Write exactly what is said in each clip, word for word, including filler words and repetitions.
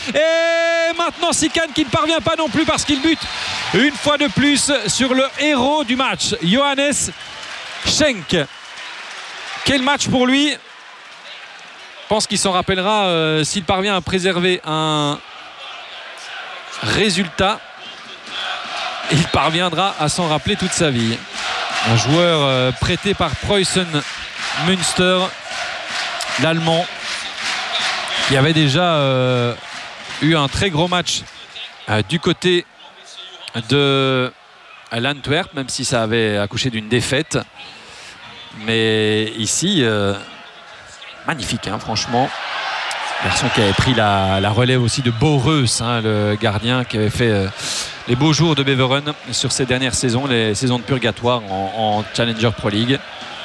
Et maintenant Sikan qui ne parvient pas non plus parce qu'il bute une fois de plus sur le héros du match, Johannes Schenk. Quel match pour lui. Je pense qu'il s'en rappellera euh, s'il parvient à préserver un résultat. Il parviendra à s'en rappeler toute sa vie. Un joueur euh, prêté par Preußen Münster, l'Allemand, qui avait déjà euh, eu un très gros match euh, du côté de l'Antwerp, même si ça avait accouché d'une défaite. Mais ici, euh, magnifique, hein, franchement. Garçon qui avait pris la, la relève aussi de Boreus, hein, le gardien qui avait fait euh, les beaux jours de Beveren sur ces dernières saisons, les saisons de purgatoire en, en Challenger Pro League.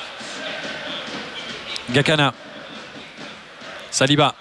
Gakana, Saliba,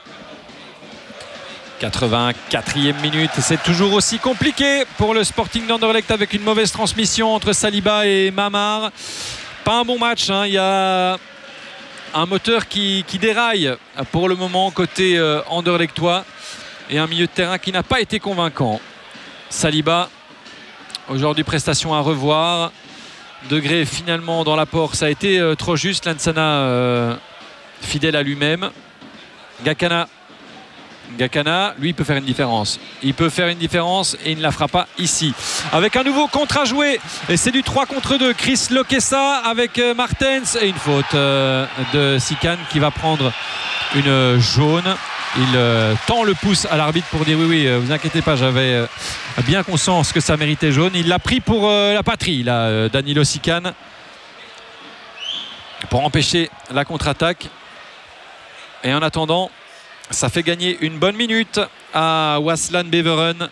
quatre-vingt-quatrième minute. C'est toujours aussi compliqué pour le Sporting d'Anderlecht avec une mauvaise transmission entre Saliba et Mamar. Pas un bon match, hein. Il y a un moteur qui, qui déraille pour le moment côté euh, anderlechtois et un milieu de terrain qui n'a pas été convaincant. Saliba, aujourd'hui prestation à revoir. Degré finalement dans l'apport, ça a été euh, trop juste. Lansana euh, fidèle à lui-même. Gakana Gakana, lui, il peut faire une différence. Il peut faire une différence et il ne la fera pas ici. Avec un nouveau contre à jouer. Et c'est du trois contre deux. Chris Lokessa avec Martens. Et une faute euh, de Sikan qui va prendre une jaune. Il euh, tend le pouce à l'arbitre pour dire oui, oui, euh, vous inquiétez pas, j'avais euh, bien conscience que ça méritait jaune. Il l'a pris pour euh, la patrie, là, euh, Danilo Sikan. Pour empêcher la contre-attaque. Et en attendant, ça fait gagner une bonne minute à Waasland Beveren.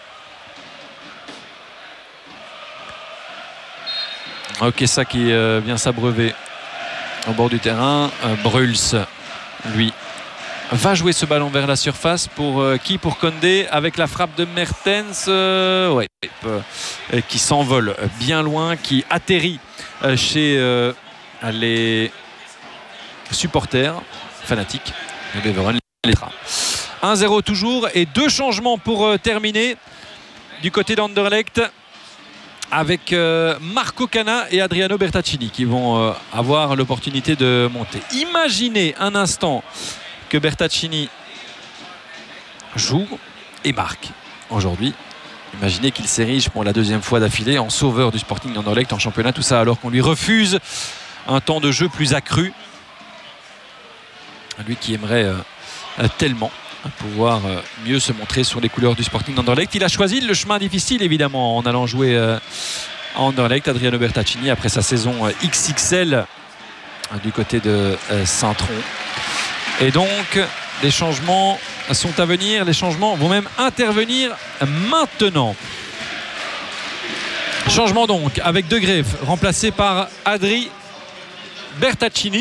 Ok, ça qui euh, vient s'abreuver au bord du terrain. Euh, Bruls, lui, va jouer ce ballon vers la surface. Pour euh, qui? Pour Condé, avec la frappe de Mertens, euh, ouais, euh, qui s'envole bien loin, qui atterrit euh, chez euh, les supporters fanatiques de Beveren. un zéro toujours et deux changements pour euh, terminer du côté d'Anderlecht avec euh, Marco Cana et Adriano Bertaccini qui vont euh, avoir l'opportunité de monter. Imaginez un instant que Bertaccini joue et marque aujourd'hui. Imaginez qu'il s'érige pour la deuxième fois d'affilée en sauveur du Sporting d'Anderlecht en championnat, tout ça alors qu'on lui refuse un temps de jeu plus accru. Lui qui aimerait euh, tellement pouvoir mieux se montrer sur les couleurs du Sporting d'Anderlecht. Il a choisi le chemin difficile évidemment en allant jouer à Anderlecht. Adriano Bertaccini après sa saison X X L du côté de Saint-Tron. Et donc les changements sont à venir. Les changements vont même intervenir maintenant. Changement donc avec De Greef remplacé par Adri Bertaccini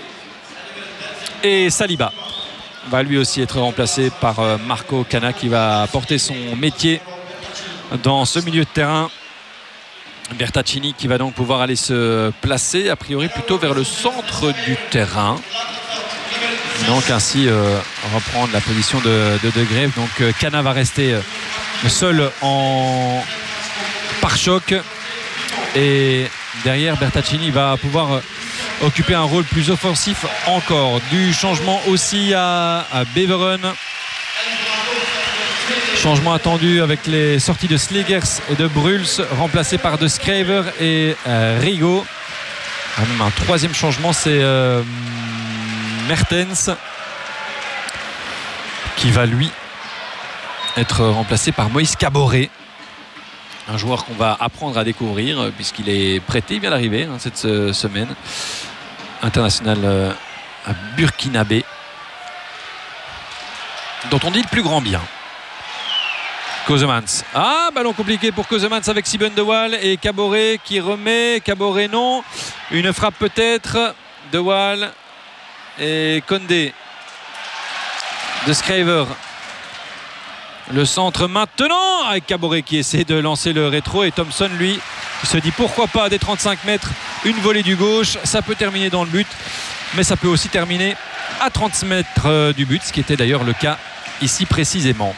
et Saliba va lui aussi être remplacé par Marco Cana qui va porter son métier dans ce milieu de terrain. Bertaccini qui va donc pouvoir aller se placer a priori plutôt vers le centre du terrain. Donc ainsi euh, reprendre la position de De, de Greef. Donc euh, Cana va rester euh, seul en pare-choc et derrière Bertaccini va pouvoir euh, occuper un rôle plus offensif encore. Du changement aussi à, à Beveren. Changement attendu avec les sorties de Slegers et de Bruls remplacés par De Schrijver et euh, Rigo. Ah, même un troisième changement, c'est euh, Mertens qui va lui être remplacé par Moïse Caboret, un joueur qu'on va apprendre à découvrir puisqu'il est prêté, il vient d'arriver hein, cette euh, semaine. International euh, burkinabé dont on dit le plus grand bien. Kosemans. Ah, ballon compliqué pour Kosemans avec Siben De Waal et Caboret qui remet. Caboret non. Une frappe peut-être. De Waal et Condé. De Schrijver. Le centre maintenant avec Caboret qui essaie de lancer le rétro et Thompson lui se dit pourquoi pas des trente-cinq mètres, une volée du gauche, ça peut terminer dans le but mais ça peut aussi terminer à trente mètres du but, ce qui était d'ailleurs le cas ici précisément.